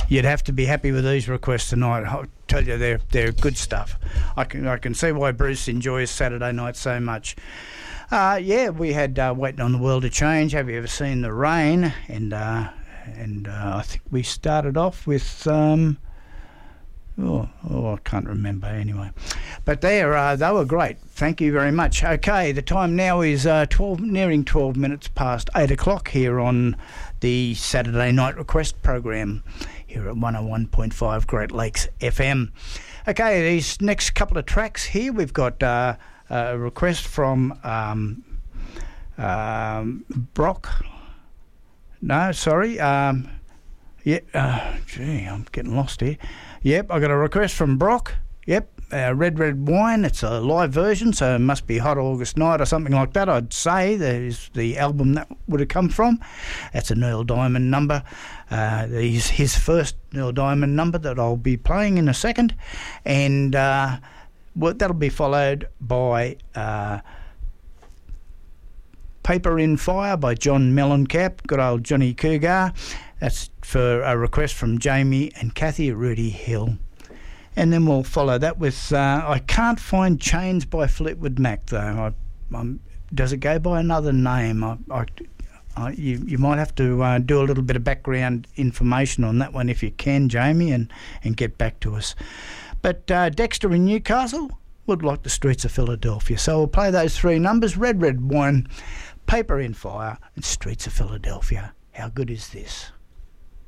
You'd have to be happy with these requests tonight. I'll tell you, they're good stuff. I can see why Bruce enjoys Saturday night so much. We had Waiting on the World to Change. Have you ever seen the rain? And I think we started off with I can't remember anyway. But they were great. Thank you very much. Okay, the time now is nearing 12 minutes past 8 o'clock here on the Saturday Night Request program here at 101.5 Great Lakes FM. Okay, these next couple of tracks here, we've got a request from Brock. No, sorry. I'm getting lost here. Yep, I got a request from Brock. Yep, Red Wine. It's a live version, so it must be Hot August Night or something like that, I'd say. That is the album that would have come from. That's a Neil Diamond number. His first Neil Diamond number that I'll be playing in a second. And that'll be followed by Paper in Fire by John Mellencamp, good old Johnny Cougar. That's for a request from Jamie and Kathy Rudy Hill. And then we'll follow that with I Can't Find Chains by Fleetwood Mac, though. Does it go by another name? You might have to do a little bit of background information on that one if you can, Jamie, and get back to us. But Dexter in Newcastle would like the Streets of Philadelphia. So we'll play those three numbers, Red Wine, Paper in Fire, and Streets of Philadelphia. How good is this?